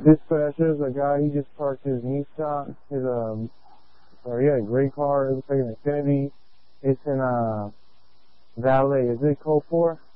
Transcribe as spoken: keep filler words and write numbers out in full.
Dispatch, there's a guy, he just parked his Nissan, his, um, or yeah, a gray car, it looks like an Infiniti. It's in, uh, valet. Is it code four?